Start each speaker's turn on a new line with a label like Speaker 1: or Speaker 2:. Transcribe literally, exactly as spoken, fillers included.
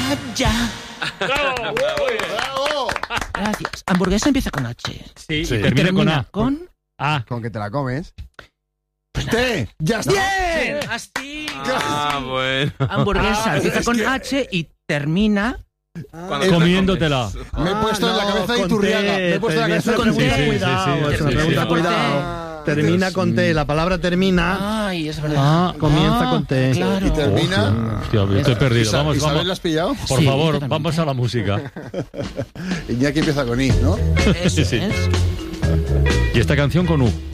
Speaker 1: ya.
Speaker 2: ¡Bravo!
Speaker 3: ¡Bravo!
Speaker 1: Gracias. Hamburguesa empieza con H.
Speaker 2: Sí,
Speaker 4: Sí.
Speaker 2: y termina con A.
Speaker 1: Con...
Speaker 2: A.
Speaker 4: Con que te la comes.
Speaker 3: T. Ya está.
Speaker 1: ¡Bien! Así.
Speaker 5: Ah, bueno.
Speaker 1: Hamburguesa
Speaker 3: Ah,
Speaker 1: empieza
Speaker 3: es
Speaker 1: con
Speaker 3: que-
Speaker 1: H y termina
Speaker 5: Cuando te la
Speaker 2: Comiéndotela.
Speaker 3: Me he puesto en la cabeza de Iturriaga. Me he puesto en la cabeza de
Speaker 1: con
Speaker 3: Iturriaga.
Speaker 1: T.
Speaker 4: Cuidado,
Speaker 2: sí, sí,
Speaker 4: es una
Speaker 2: sí,
Speaker 4: pregunta,
Speaker 2: sí.
Speaker 4: cuidado. Termina con T, la palabra termina,
Speaker 1: Ay, es verdad.
Speaker 2: Ah,
Speaker 4: comienza con T.
Speaker 1: Claro.
Speaker 3: Y termina.
Speaker 2: Hostia, estoy perdido.
Speaker 3: Isa-
Speaker 2: Vamos,
Speaker 3: ¿Isabel la
Speaker 2: vamos.
Speaker 3: has pillado?
Speaker 2: Por
Speaker 1: Sí,
Speaker 2: favor,
Speaker 1: totalmente.
Speaker 2: vamos a la música.
Speaker 3: Iñaki empieza con I, ¿no?
Speaker 1: Eso
Speaker 2: Sí.
Speaker 1: es.
Speaker 2: Y esta canción con U.